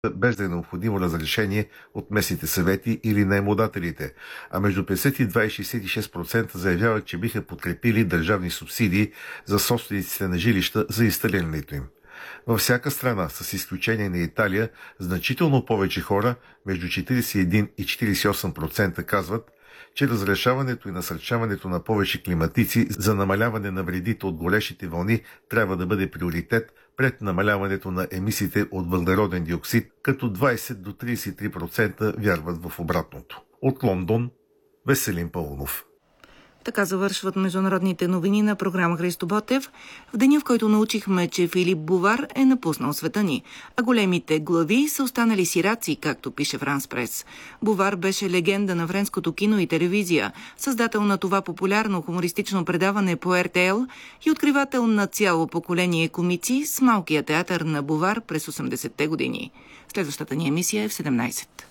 без да е необходимо разрешение от местните съвети или наемодателите, а между 52 и 66% заявяват, че биха подкрепили държавни субсидии за собствениците на жилища за инсталирането им. Във всяка страна, с изключение на Италия, значително повече хора, между 41 и 48%, казват, че разрешаването и насърчаването на повече климатици за намаляване на вредите от горещите вълни трябва да бъде приоритет пред намаляването на емисиите от въглероден диоксид, като 20 до 33% вярват в обратното. От Лондон, Веселин Паунов. Така завършват международните новини на програма Христо Ботев, в деня, в който научихме, че Филип Бувар е напуснал света ни, а големите глави са останали сираци, както пише Франс Прес. Бувар беше легенда на френското кино и телевизия, създател на това популярно хумористично предаване по РТЛ и откривател на цяло поколение комици с малкия театър на Бувар през 80-те години. Следващата ни емисия е в 17.